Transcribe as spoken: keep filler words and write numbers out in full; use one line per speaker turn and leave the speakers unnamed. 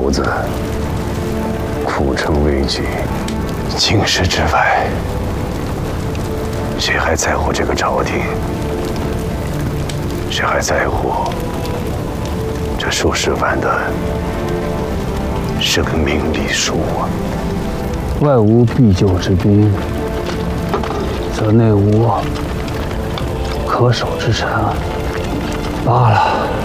猴子，苦撑危急，京师之外，谁还在乎这个朝廷？谁还在乎这数十万的生命礼数啊？
外无必救之兵，则内无可守之臣。罢了。